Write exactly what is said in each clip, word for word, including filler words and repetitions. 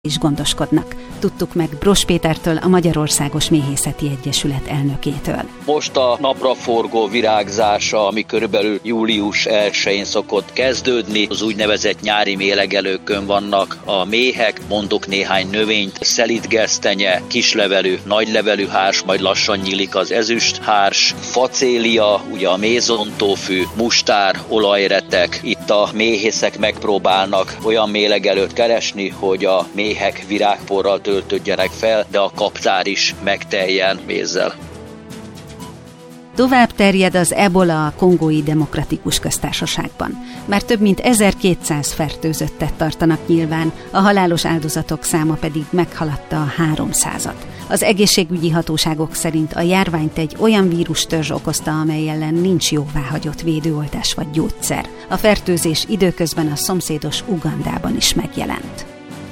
is gondoskodnak. Tudtuk meg Bross Pétertől, a Magyarországos Méhészeti Egyesület elnökétől. Most a napraforgó virágzása, ami körülbelül július elsején szokott kezdődni, az úgynevezett nyári mélegelőkön vannak a méhek, mondok néhány növényt, szelídgesztenye, kislevelű, nagylevelű hárs, majd lassan nyílik az ezüsthárs, facélia, ugye a mézontófű, mustár, olajretek. Itt a méhészek megpróbálnak olyan mélegelőt keresni, hogy a méhek virágporral töltődjenek fel, de a kaptár is megteljen mézzel. Tovább terjed az ebola a Kongói Demokratikus Köztársaságban. Már több mint ezerkétszáz fertőzöttet tartanak nyilván, a halálos áldozatok száma pedig meghaladta a háromszázat. Az egészségügyi hatóságok szerint a járványt egy olyan vírustörzs okozta, amely ellen nincs jóváhagyott védőoltás vagy gyógyszer. A fertőzés időközben a szomszédos Ugandában is megjelent.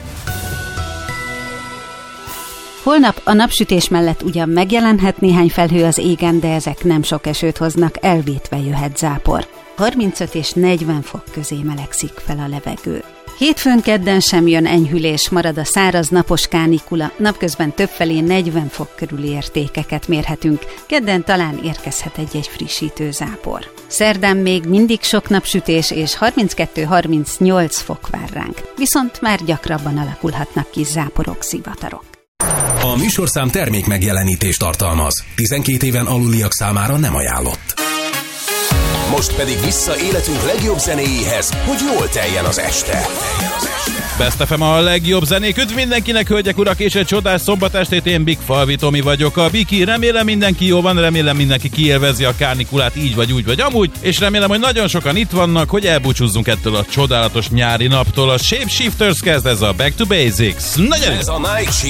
Holnap a napsütés mellett ugyan megjelenhet néhány felhő az égen, de ezek nem sok esőt hoznak, elvétve jöhet zápor. harmincöt és negyven fok közé melegszik fel a levegő. Hétfőn kedden sem jön enyhülés, marad a száraz napos kánikula, napközben többfelé negyven fok körüli értékeket mérhetünk, kedden talán érkezhet egy-egy frissítő zápor. Szerdán még mindig sok napsütés és harminckettő-harmincnyolc fok vár ránk, viszont már gyakrabban alakulhatnak ki záporok, zivatarok. A műsorszám termék megjelenítést tartalmaz. tizenkét éven aluliak számára nem ajánlott. Most pedig vissza életünk legjobb zenéjéhez, hogy jól teljen az este. Best ef em a legjobb zenék. Üdv mindenkinek, hölgyek, urak, és egy csodás szombatestét. Én Big Falvi Tomi vagyok, a Biki. Remélem mindenki jó van, remélem mindenki kiélvezi a kánikulát így vagy úgy vagy amúgy, és remélem, hogy nagyon sokan itt vannak, hogy elbúcsúzzunk ettől a csodálatos nyári naptól. A Shapeshifters kezd, ez a Back to Basics. Nagyon ez a Night